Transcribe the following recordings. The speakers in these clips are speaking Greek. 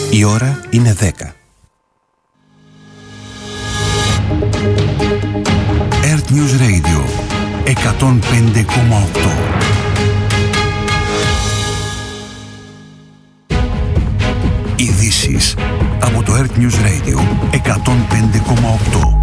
Η ώρα είναι 10. Earth News Radio 105,8. Ειδήσεις από το Earth News Radio 105,8.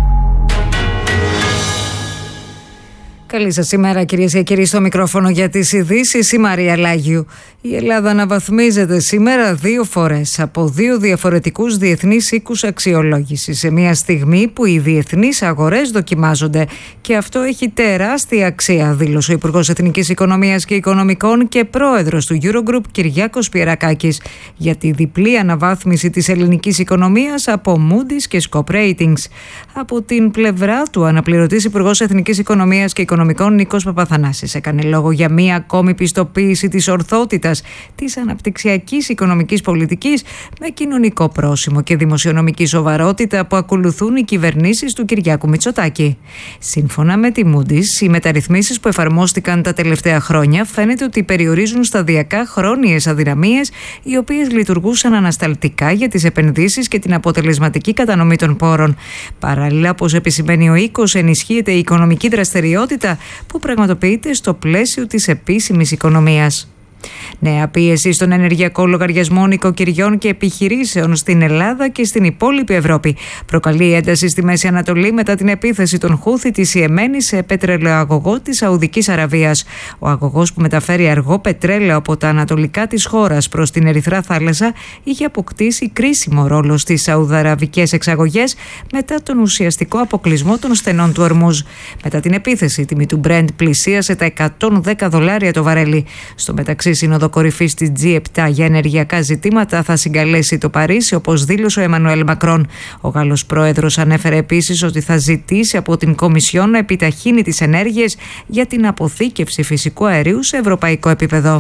Καλή σας ημέρα, κυρίες και κύριοι, στο μικρόφωνο για τις ειδήσεις η Μαρία Λάγιου. Η Ελλάδα αναβαθμίζεται σήμερα 2 φορές από 2 διαφορετικούς διεθνείς οίκους αξιολόγησης, σε μια στιγμή που οι διεθνείς αγορές δοκιμάζονται, και αυτό έχει τεράστια αξία, δήλωσε ο Υπουργός Εθνικής Οικονομίας και Οικονομικών και πρόεδρος του Eurogroup Κυριάκος Πιερακάκης για τη διπλή αναβάθμιση της ελληνικής οικονομίας από Moody's και Scope Ratings. Από την πλευρά του, αναπληρωτής Υπουργός Εθνικής Οικονομίας και Οικονομικών Νίκος Παπαθανάσης έκανε λόγο για μία ακόμη πιστοποίηση της ορθότητας της αναπτυξιακής οικονομικής πολιτικής με κοινωνικό πρόσημο και δημοσιονομική σοβαρότητα που ακολουθούν οι κυβερνήσεις του Κυριάκου Μητσοτάκη. Σύμφωνα με τη Moody's, οι μεταρρυθμίσεις που εφαρμόστηκαν τα τελευταία χρόνια φαίνεται ότι περιορίζουν σταδιακά χρόνιες αδυναμίες, οι οποίες λειτουργούσαν ανασταλτικά για τις επενδύσεις και την αποτελεσματική κατανομή των πόρων. Παράλληλα, όπως επισημαίνει ο οίκος, ενισχύεται η οικονομική δραστηριότητα που πραγματοποιείται στο πλαίσιο της επίσημης οικονομίας. Νέα πίεση στον ενεργειακό λογαριασμό νοικοκυριών και επιχειρήσεων στην Ελλάδα και στην υπόλοιπη Ευρώπη προκαλεί ένταση στη Μέση Ανατολή μετά την επίθεση των Χούθη της Ιεμένη σε πετρελαιοαγωγό της Σαουδικής Αραβίας. Ο αγωγός, που μεταφέρει αργό πετρέλαιο από τα ανατολικά της χώρας προς την Ερυθρά Θάλασσα, είχε αποκτήσει κρίσιμο ρόλο στις σαουδαραβικές εξαγωγές μετά τον ουσιαστικό αποκλεισμό των στενών του Ορμούζ. Μετά την επίθεση, η τιμή του Brent πλησίασε τα $110 το βαρέλι. Στο μεταξύ, η Σύνοδο Κορυφής της G7 για ενεργειακά ζητήματα θα συγκαλέσει το Παρίσι, όπως δήλωσε ο Εμμανουέλ Μακρόν. Ο Γάλλος πρόεδρος ανέφερε επίσης ότι θα ζητήσει από την Κομισιόν να επιταχύνει τις ενέργειες για την αποθήκευση φυσικού αερίου σε ευρωπαϊκό επίπεδο.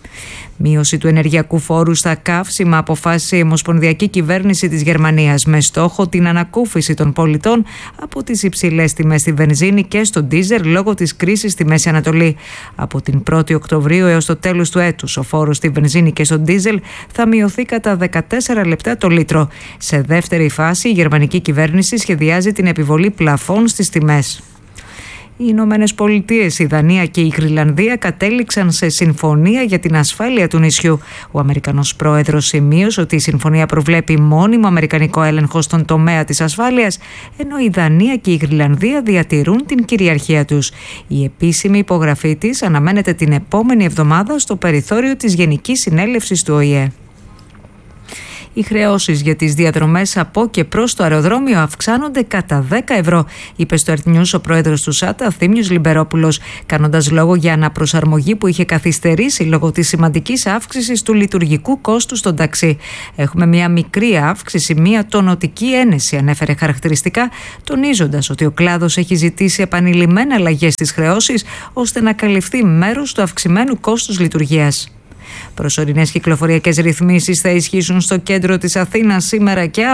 Μείωση του ενεργειακού φόρου στα καύσιμα αποφάσισε η Ομοσπονδιακή Κυβέρνηση της Γερμανίας με στόχο την ανακούφιση των πολιτών από τις υψηλές τιμές στη βενζίνη και στο ντίζελ λόγω της κρίσης στη Μέση Ανατολή. Από την 1η Οκτωβρίου έως το τέλος του έτους, ο φόρος στη βενζίνη και στο ντίζελ θα μειωθεί κατά 14 λεπτά το λίτρο. Σε δεύτερη φάση, η γερμανική κυβέρνηση σχεδιάζει την επιβολή πλαφών στις τιμές. Οι Ηνωμένες Πολιτείες, η Δανία και η Γροιλανδία κατέληξαν σε συμφωνία για την ασφάλεια του νησιού. Ο Αμερικανός πρόεδρος σημείωσε ότι η συμφωνία προβλέπει μόνιμο αμερικανικό έλεγχο στον τομέα της ασφάλειας, ενώ η Δανία και η Γροιλανδία διατηρούν την κυριαρχία τους. Η επίσημη υπογραφή της αναμένεται την επόμενη εβδομάδα στο περιθώριο της Γενικής Συνέλευσης του ΟΗΕ. Οι χρεώσεις για τις διαδρομές από και προς το αεροδρόμιο αυξάνονται κατά 10 ευρώ, είπε στο Earth News ο πρόεδρος του ΣΑΤΑ, Θήμιος Λιμπερόπουλος, κάνοντας λόγο για αναπροσαρμογή που είχε καθυστερήσει λόγω της σημαντικής αύξησης του λειτουργικού κόστου στον ταξί. Έχουμε μια μικρή αύξηση, μια τονωτική ένεση, ανέφερε χαρακτηριστικά, τονίζοντας ότι ο κλάδος έχει ζητήσει επανειλημμένα αλλαγές στις χρεώσεις ώστε να καλυφθεί μέρος του αυξημένου κόστους λειτουργίας. Προσωρινές κυκλοφοριακές ρυθμίσεις θα ισχύσουν στο κέντρο της Αθήνας σήμερα και